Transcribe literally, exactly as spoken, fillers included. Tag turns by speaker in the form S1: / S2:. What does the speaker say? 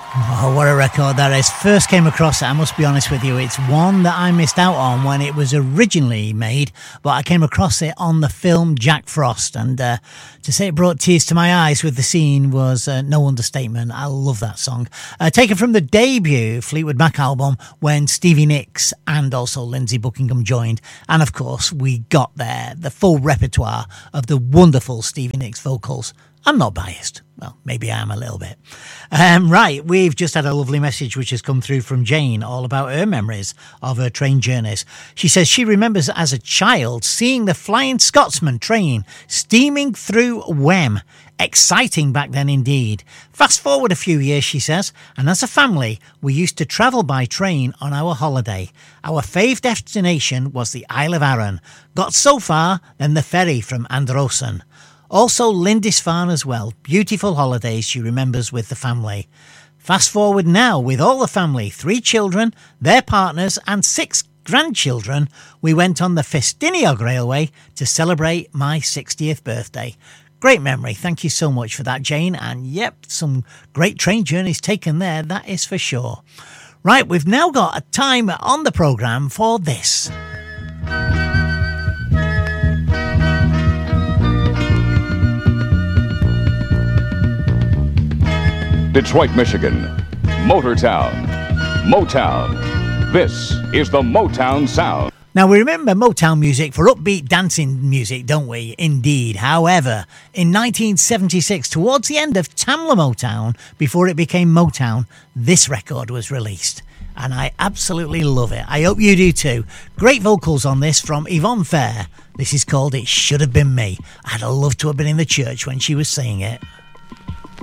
S1: Oh, what a record that is. First came across it, I must be honest with you. It's one that I missed out on when it was originally made, but I came across it on the film Jack Frost. And uh, to say it brought tears to my eyes with the scene was uh, no understatement. I love that song. Uh, taken from the debut Fleetwood Mac album when Stevie Nicks and also Lindsey Buckingham joined. And of course, we got there the full repertoire of the wonderful Stevie Nicks vocals. I'm not biased. Well, maybe I am a little bit. Um, right, we've just had a lovely message which has come through from Jane, all about her memories of her train journeys. She says she remembers as a child seeing the Flying Scotsman train steaming through Wem. Exciting back then indeed. Fast forward a few years, she says, and as a family, we used to travel by train on our holiday. Our fave destination was the Isle of Arran. Got so far, then the ferry from Androsen. Also Lindisfarne as well. Beautiful holidays she remembers with the family. Fast forward now with all the family, three children, their partners and six grandchildren. We went on the Festiniog Railway to celebrate my sixtieth birthday. Great memory. Thank you so much for that, Jane. And yep, some great train journeys taken there, that is for sure. Right, we've now got a time on the programme for this.
S2: Detroit, Michigan, Motortown, Motown. This is the Motown sound.
S1: Now, we remember Motown music for upbeat dancing music, don't we? Indeed. However, in nineteen seventy-six, towards the end of Tamla Motown, before it became Motown, this record was released. And I absolutely love it. I hope you do too. Great vocals on this from Yvonne Fair. This is called It Should Have Been Me. I'd have loved to have been in the church when she was singing it.